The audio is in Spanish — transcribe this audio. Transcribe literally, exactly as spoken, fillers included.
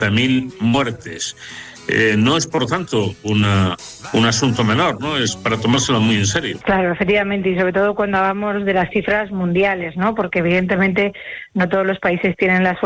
mil muertes. Eh, no es, por tanto, una, un asunto menor, ¿no? Es para tomárselo muy en serio. Claro, efectivamente, y sobre todo cuando hablamos de las cifras mundiales, ¿no? Porque evidentemente no todos los países tienen la